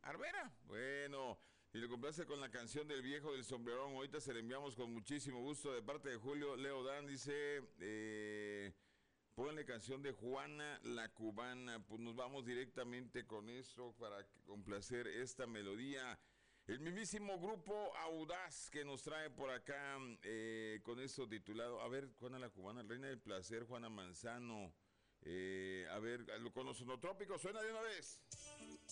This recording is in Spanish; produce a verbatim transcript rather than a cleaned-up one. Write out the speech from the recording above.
Arbera. Bueno, y le complace con la canción del viejo del sombrerón. Ahorita se la enviamos con muchísimo gusto de parte de Julio Leo Dan. Dice, eh, pónganle canción de Juana la Cubana. Pues nos vamos directamente con eso para complacer esta melodía. El mismísimo grupo Audaz que nos trae por acá eh, con eso titulado, a ver, Juana la Cubana, Reina del Placer, Juana Manzano. Eh, a ver, con los sonotrópicos, suena de una vez.